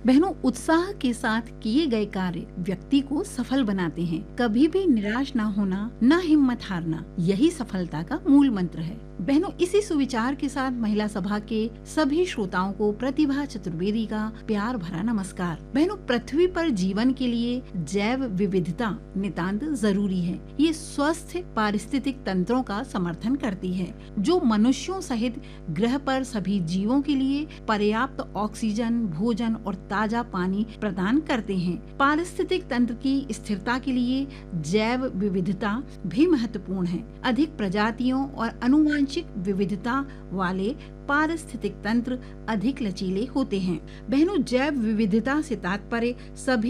बहनों, उत्साह के साथ किए गए कार्य व्यक्ति को सफल बनाते हैं। कभी भी निराश ना होना, ना हिम्मत हारना, यही सफलता का मूल मंत्र है। बहनों, इसी सुविचार के साथ महिला सभा के सभी श्रोताओं को प्रतिभा चतुर्वेदी का प्यार भरा नमस्कार। बहनों, पृथ्वी पर जीवन के लिए जैव विविधता नितांत जरूरी है। ये स्वस्थ पारिस्थितिक तंत्रों का समर्थन करती है, जो मनुष्यों सहित ग्रह पर सभी जीवों के लिए पर्याप्त ऑक्सीजन, भोजन और ताजा पानी प्रदान करते हैं। पारिस्थितिक तंत्र की स्थिरता के लिए जैव विविधता भी महत्वपूर्ण है। अधिक प्रजातियों और अनुवांशिक विविधता वाले पारिस्थितिक तंत्र अधिक लचीले होते हैं। बहनों, जैव विविधता से तात्पर्य सभी